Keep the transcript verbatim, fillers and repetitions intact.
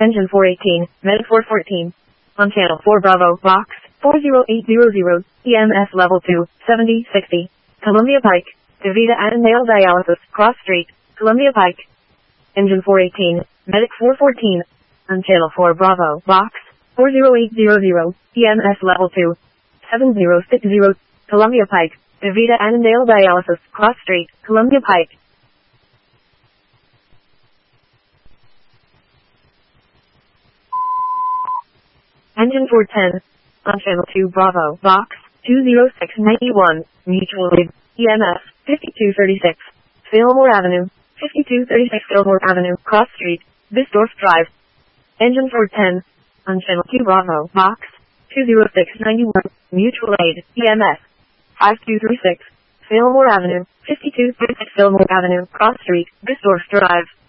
Engine four eighteen, Medic four fourteen. On channel four Bravo, box four zero eight zero zero, E M S level two, seventy sixty. Columbia Pike, DaVita Annandale Dialysis, Cross Street, Columbia Pike. Engine four eighteen, Medic four fourteen. On channel four Bravo, box four zero eight zero zero, E M S level two, seven zero six zero, Columbia Pike, DaVita Annandale Dialysis, Cross Street, Columbia Pike. Engine four ten. On channel two Bravo, box two zero six nine one, mutual aid, E M S fifty-two thirty-six, Fillmore Avenue, fifty-two thirty-six Fillmore Avenue, Cross Street, Bistorf Drive. Engine four ten. On channel two Bravo, box two zero six nine one, mutual aid, E M S five two three six, Fillmore Avenue, fifty-two thirty-six Fillmore Avenue, Cross Street, Bistorf Drive.